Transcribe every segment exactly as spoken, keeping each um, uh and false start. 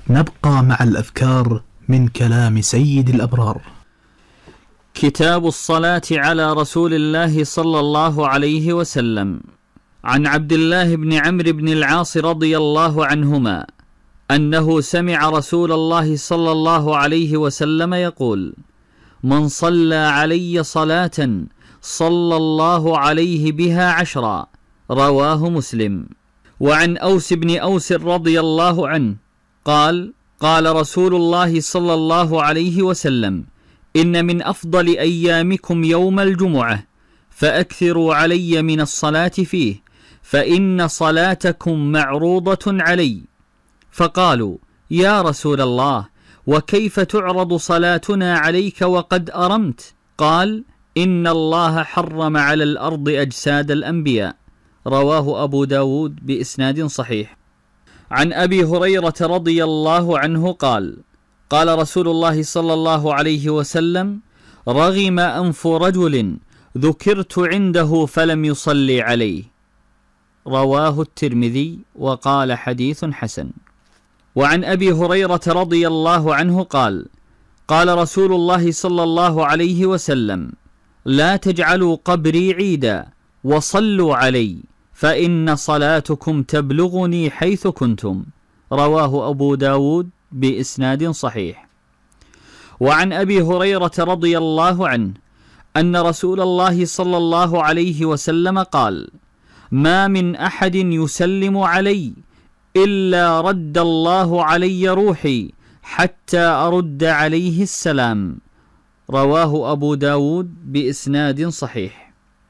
نبقى مع الأذكار من كلام سيد الأبرار. كتاب الصلاة على رسول الله صلى الله عليه وسلم. عن عبد الله بن عمرو بن العاص رضي الله عنهما أنه سمع رسول الله صلى الله عليه وسلم يقول: من صلى علي صلاة صلى الله عليه بها عشرا. رواه مسلم. وعن أوس بن أوس رضي الله عنه قال: قال رسول الله صلى الله عليه وسلم: إن من أفضل أيامكم يوم الجمعة، فأكثروا علي من الصلاة فيه، فإن صلاتكم معروضة علي. فقالوا: يا رسول الله، وكيف تعرض صلاتنا عليك وقد أرمت؟ قال: إن الله حرم على الأرض أجساد الأنبياء. رواه أبو داود بإسناد صحيح. عن أبي هريرة رضي الله عنه قال: قال رسول الله صلى الله عليه وسلم: رغم أنف رجل ذكرت عنده فلم يصلي عليه. رواه الترمذي وقال حديث حسن. وعن أبي هريرة رضي الله عنه قال: قال رسول الله صلى الله عليه وسلم: لا تجعلوا قبري عيدا وصلوا علي، فإن صلاتكم تبلغني حيث كنتم. رواه أبو داود بإسناد صحيح. وعن أبي هريرة رضي الله عنه أن رسول الله صلى الله عليه وسلم قال: ما من أحد يسلم علي إلا رد الله علي روحي حتى أرد عليه السلام. رواه أبو داود بإسناد صحيح.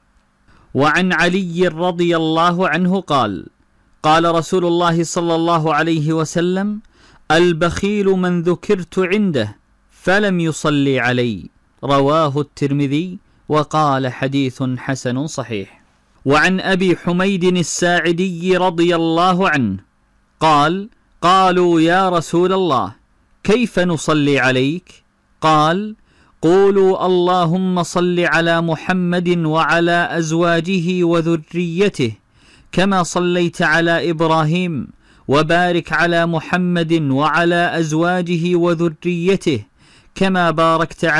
وعن علي رضي الله عنه قال: قال رسول الله صلى الله عليه وسلم: البخيل من ذكرت عنده فلم يصلي علي. رواه الترمذي وقال حديث حسن صحيح. وعن أبي حميد الساعدي رضي الله عنه قال: قالوا يا رسول الله، كيف نصلي عليك؟ قال: قولوا اللهم صل على محمد وعلى أزواجه وذريته كما صليت على إبراهيم، وبارك على محمد وعلى أزواجه وذريته كما باركت على